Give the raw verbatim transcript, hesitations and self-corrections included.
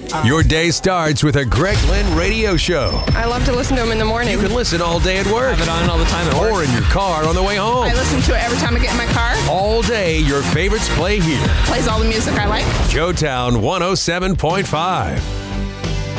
Your day starts with a Greg Lynn radio show. I love to listen to him in the morning. You can listen all day at work. Have it on all the time at work. Or in your car on the way home. I listen to it every time I get in my car. All day, your favorites play here. Plays all the music I like. Joetown one oh seven point five.